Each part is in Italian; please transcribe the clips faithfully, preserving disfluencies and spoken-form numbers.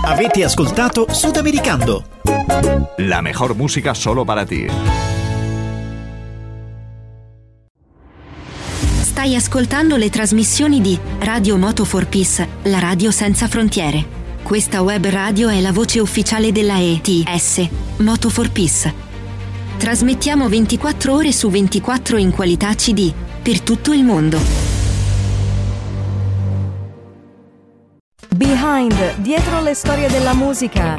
Avete ascoltato Sudamericando, la mejor música solo para ti. Stai ascoltando le trasmissioni di Radio Moto for Peace, la radio senza frontiere. Questa web radio è la voce ufficiale della E T S, Moto for Peace. Trasmettiamo ventiquattro ore su ventiquattro in qualità C D, per tutto il mondo. Behind, dietro le storie della musica.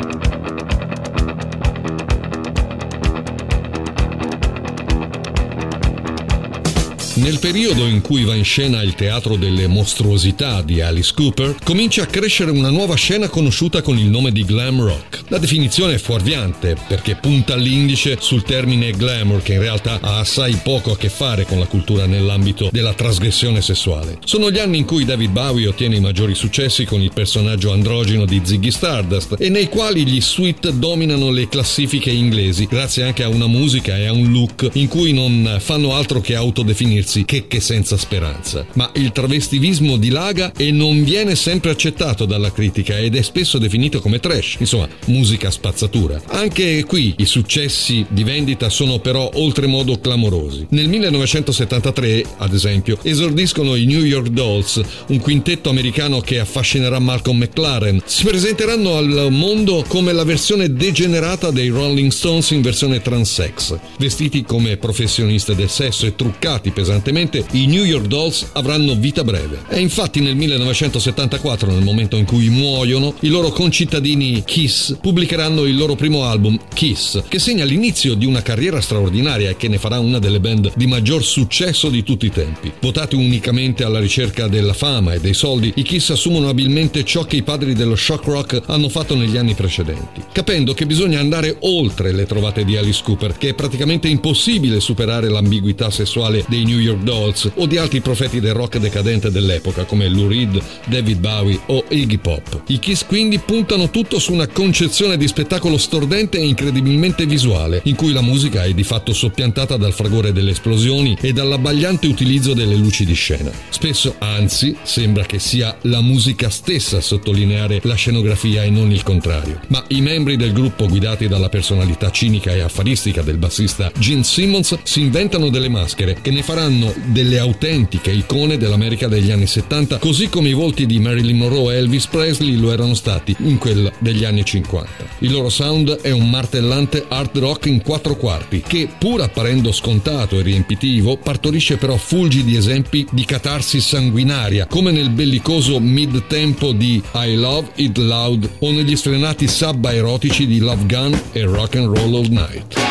Nel periodo in cui va in scena il teatro delle mostruosità di Alice Cooper, comincia a crescere una nuova scena conosciuta con il nome di glam rock. La definizione è fuorviante perché punta l'indice sul termine glamour, che in realtà ha assai poco a che fare con la cultura nell'ambito della trasgressione sessuale. Sono gli anni in cui David Bowie ottiene i maggiori successi con il personaggio androgino di Ziggy Stardust e nei quali gli Sweet dominano le classifiche inglesi, grazie anche a una musica e a un look in cui non fanno altro che autodefinirsi che che senza speranza. Ma il travestivismo dilaga e non viene sempre accettato dalla critica ed è spesso definito come trash, insomma musica spazzatura. Anche qui i successi di vendita sono però oltremodo clamorosi. Nel millenovecentosettantatré, ad esempio, esordiscono i New York Dolls, un quintetto americano che affascinerà Malcolm McLaren. Si presenteranno al mondo come la versione degenerata dei Rolling Stones in versione transex. Vestiti come professioniste del sesso e truccati pesantemente, i New York Dolls avranno vita breve. E infatti nel millenovecentosettantaquattro, nel momento in cui muoiono, i loro concittadini Kiss pubblicheranno il loro primo album, Kiss, che segna l'inizio di una carriera straordinaria e che ne farà una delle band di maggior successo di tutti i tempi. Votati unicamente alla ricerca della fama e dei soldi, i Kiss assumono abilmente ciò che i padri dello shock rock hanno fatto negli anni precedenti, capendo che bisogna andare oltre le trovate di Alice Cooper, che è praticamente impossibile superare l'ambiguità sessuale dei New York Dolls o di altri profeti del rock decadente dell'epoca come Lou Reed, David Bowie o Iggy Pop. I Kiss quindi puntano tutto su una concezione di spettacolo stordente e incredibilmente visuale, in cui la musica è di fatto soppiantata dal fragore delle esplosioni e dall'abbagliante utilizzo delle luci di scena. Spesso, anzi, sembra che sia la musica stessa a sottolineare la scenografia e non il contrario. Ma i membri del gruppo, guidati dalla personalità cinica e affaristica del bassista Gene Simmons, si inventano delle maschere che ne faranno delle autentiche icone dell'America degli anni settanta, così come i volti di Marilyn Monroe e Elvis Presley lo erano stati in quella degli anni cinquanta. Il loro sound è un martellante hard rock in quattro quarti che, pur apparendo scontato e riempitivo, partorisce però fulgidi esempi di catarsi sanguinaria, come nel bellicoso mid-tempo di I Love It Loud o negli sfrenati subba erotici di Love Gun e Rock and Roll All Night.